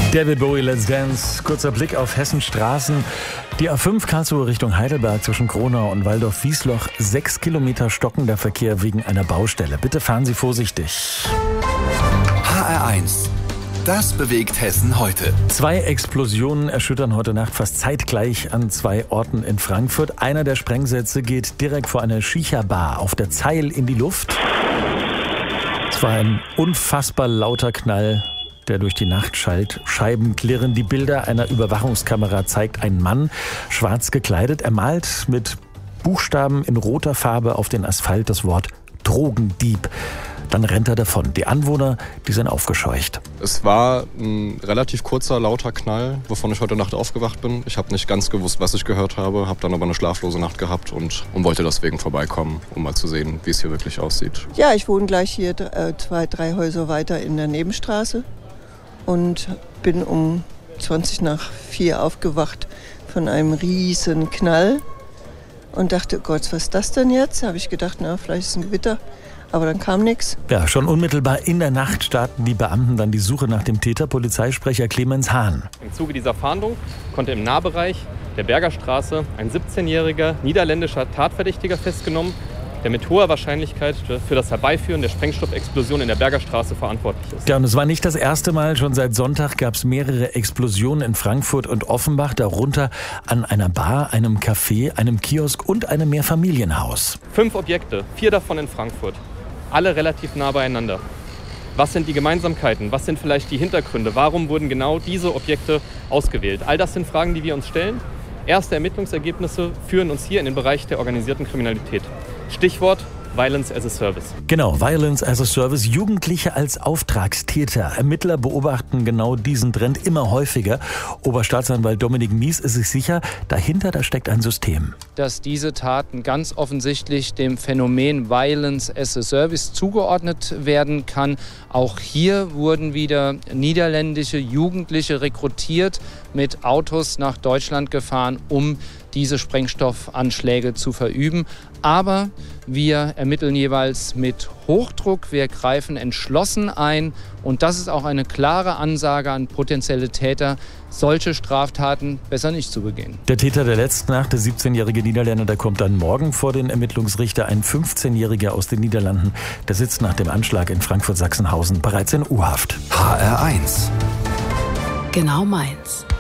David Bowie, Let's Dance. Kurzer Blick auf Hessens Straßen. Die A5 Karlsruhe Richtung Heidelberg zwischen Kronau und Waldorf-Wiesloch. 6 Kilometer stockender Verkehr wegen einer Baustelle. Bitte fahren Sie vorsichtig. HR1. Das bewegt Hessen heute. 2 Explosionen erschüttern heute Nacht fast zeitgleich an 2 Orten in Frankfurt. Einer der Sprengsätze geht direkt vor einer Shisha-Bar auf der Zeil in die Luft. Es war ein unfassbar lauter Knall, der durch die Nacht schallt. Scheiben klirren. Die Bilder einer Überwachungskamera zeigt einen Mann, schwarz gekleidet. Er malt mit Buchstaben in roter Farbe auf den Asphalt das Wort Drogendieb. Dann rennt er davon. Die Anwohner, die sind aufgescheucht. Es war ein relativ kurzer, lauter Knall, wovon ich heute Nacht aufgewacht bin. Ich habe nicht ganz gewusst, was ich gehört habe, habe dann aber eine schlaflose Nacht gehabt und wollte deswegen vorbeikommen, um mal zu sehen, wie es hier wirklich aussieht. Ja, ich wohne gleich hier 2, 3 Häuser weiter in der Nebenstraße und bin um 4:20 aufgewacht von einem riesen Knall und dachte, oh Gott, was ist das denn jetzt? Habe ich gedacht, na, vielleicht ist es ein Gewitter. Aber dann kam nichts. Ja, schon unmittelbar in der Nacht starten die Beamten dann die Suche nach dem Täter. Polizeisprecher Clemens Hahn. Im Zuge dieser Fahndung konnte im Nahbereich der Bergerstraße ein 17-jähriger niederländischer Tatverdächtiger festgenommen, der mit hoher Wahrscheinlichkeit für das Herbeiführen der Sprengstoffexplosion in der Bergerstraße verantwortlich ist. Ja, und es war nicht das erste Mal. Schon seit Sonntag gab es mehrere Explosionen in Frankfurt und Offenbach, darunter an einer Bar, einem Café, einem Kiosk und einem Mehrfamilienhaus. 5 Objekte, 4 davon in Frankfurt. Alle relativ nah beieinander. Was sind die Gemeinsamkeiten? Was sind vielleicht die Hintergründe? Warum wurden genau diese Objekte ausgewählt? All das sind Fragen, die wir uns stellen. Erste Ermittlungsergebnisse führen uns hier in den Bereich der organisierten Kriminalität. Stichwort Violence as a Service. Genau, Violence as a Service. Jugendliche als Auftragstäter. Ermittler beobachten genau diesen Trend immer häufiger. Oberstaatsanwalt Dominik Mies ist sich sicher, dahinter da steckt ein System. Dass diese Taten ganz offensichtlich dem Phänomen Violence as a Service zugeordnet werden kann. Auch hier wurden wieder niederländische Jugendliche rekrutiert, mit Autos nach Deutschland gefahren, um diese Sprengstoffanschläge zu verüben. Aber wir ermitteln jeweils mit Hochdruck, wir greifen entschlossen ein und das ist auch eine klare Ansage an potenzielle Täter, solche Straftaten besser nicht zu begehen. Der Täter der letzten Nacht, der 17-jährige Niederländer, der kommt dann morgen vor den Ermittlungsrichter. Ein 15-jähriger aus den Niederlanden, der sitzt nach dem Anschlag in Frankfurt-Sachsenhausen bereits in U-Haft. HR1. Genau meins.